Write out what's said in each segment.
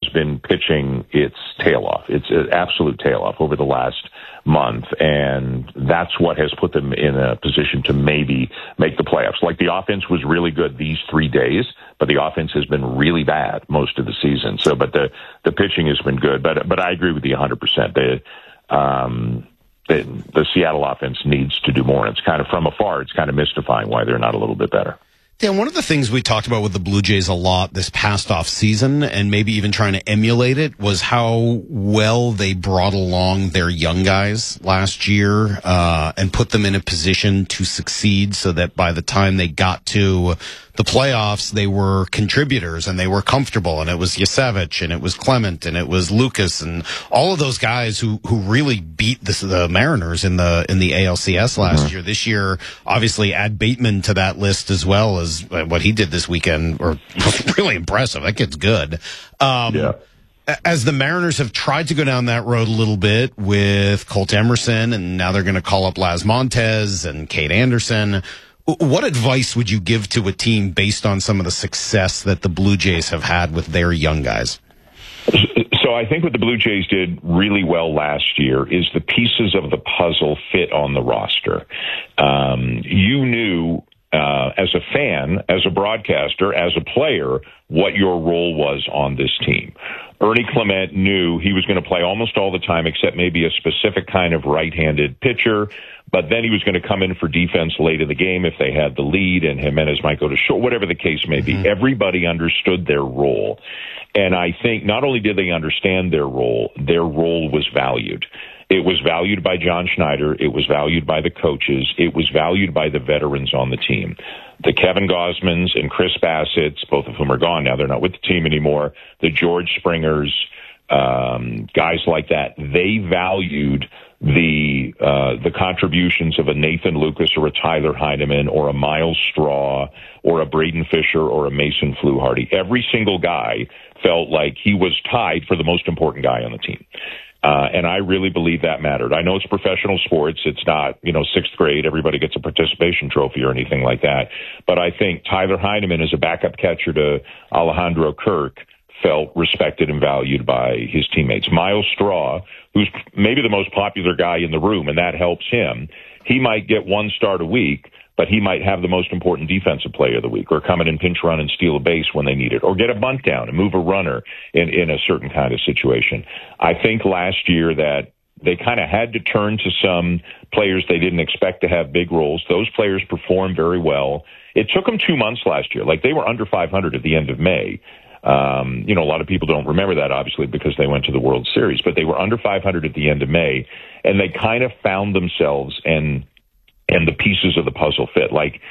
been pitching its tail off. It's an absolute tail off over the last month, and that's what has put them in a position to maybe make the playoffs. Like, the offense was really good these 3 days, but the offense has been really bad most of the season. So, but the pitching has been good. But I agree with you 100%. The Seattle offense needs to do more. And it's kind of, from afar, it's kind of mystifying why they're not a little bit better. Dan, one of the things we talked about with the Blue Jays a lot this past off season, and maybe even trying to emulate it, was how well they brought along their young guys last year and put them in a position to succeed, so that by the time they got to the playoffs, they were contributors and they were comfortable. And it was Yasevich, and it was Clement, and it was Lucas, and all of those guys who really beat the Mariners in the ALCS last year. This year, obviously, add Bateman to that list as well as what he did this weekend, or really impressive. That kid's good. As the Mariners have tried to go down that road a little bit with Colt Emerson, and now they're going to call up Las Montes and Cade Anderson, what advice would you give to a team based on some of the success that the Blue Jays have had with their young guys? So I think what the Blue Jays did really well last year is the pieces of the puzzle fit on the roster. You knew, as a fan, as a broadcaster, as a player, what your role was on this team. Ernie Clement knew he was going to play almost all the time, except maybe a specific kind of right-handed pitcher. But then he was going to come in for defense late in the game if they had the lead, and Jimenez might go to short, whatever the case may be. Everybody understood their role. And I think not only did they understand their role was valued. It was valued by John Schneider. It was valued by the coaches. It was valued by the veterans on the team. The Kevin Gausmans and Chris Bassett's, both of whom are gone now. They're not with the team anymore. The George Springers, guys like that, they valued the contributions of a Nathan Lucas or a Tyler Heineman or a Miles Straw or a Braden Fisher or a Mason Fluharty. Every single guy felt like he was tied for the most important guy on the team. And I really believe that mattered. I know it's professional sports. It's not, sixth grade, everybody gets a participation trophy or anything like that. But I think Tyler Heineman, as a backup catcher to Alejandro Kirk, felt respected and valued by his teammates. Miles Straw, who's maybe the most popular guy in the room, and that helps him, he might get one start a week, but he might have the most important defensive player of the week, or come in and pinch run and steal a base when they need it, or get a bunt down and move a runner in a certain kind of situation. I think last year that they kind of had to turn to some players they didn't expect to have big roles. Those players performed very well. It took them 2 months last year. Like, they were under 500 at the end of May. A lot of people don't remember that, obviously, because they went to the World Series, but they were under 500 at the end of May, and they kind of found themselves, and the pieces of the puzzle fit. Like,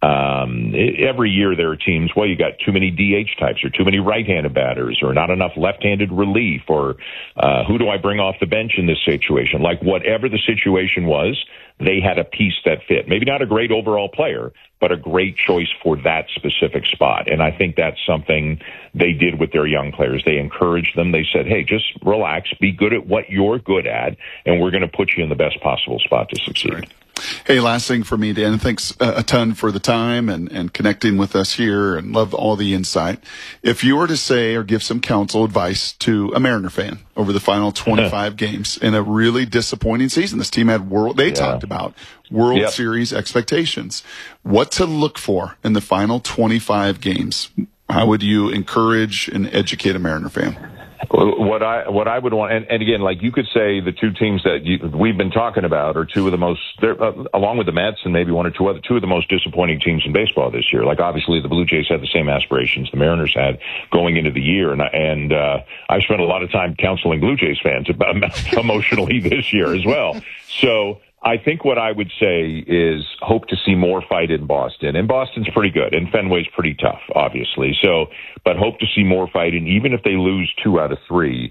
every year there are teams, well, you got too many DH types, or too many right-handed batters, or not enough left-handed relief, or who do I bring off the bench in this situation? Like, whatever the situation was, they had a piece that fit. Maybe not a great overall player, but a great choice for that specific spot. And I think that's something they did with their young players. They encouraged them. They said, hey, just relax, be good at what you're good at, and we're going to put you in the best possible spot to succeed. Right. Hey, last thing for me, Dan, thanks a ton for the time and connecting with us here, and love all the insight. If you were to say or give some counsel, advice to a Mariner fan over the final 25 games in a really disappointing season, this team had talked about World Series expectations. What to look for in the final 25 games? How would you encourage and educate a Mariner fan? What I would want, and again, like, you could say the two teams that we've been talking about are two of the most, along with the Mets and maybe one or two of the most disappointing teams in baseball this year. Like, obviously, the Blue Jays had the same aspirations the Mariners had going into the year, and I've spent a lot of time counseling Blue Jays fans about emotionally this year as well. So I think what I would say is hope to see more fight in Boston. And Boston's pretty good, and Fenway's pretty tough, obviously. So, but hope to see more fight. And even if they lose 2 out of 3,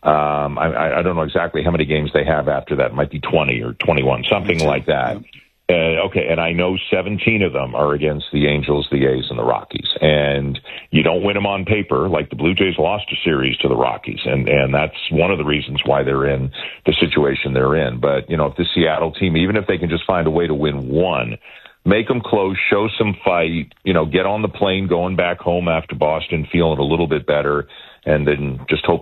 I don't know exactly how many games they have after that. It might be 20 or 21, something like that. Okay, and I know 17 of them are against the Angels, the A's, and the Rockies. And you don't win them on paper. Like, the Blue Jays lost a series to the Rockies, and that's one of the reasons why they're in the situation they're in. But, if the Seattle team, even if they can just find a way to win one, make them close, show some fight, get on the plane going back home after Boston feeling a little bit better, and then just hope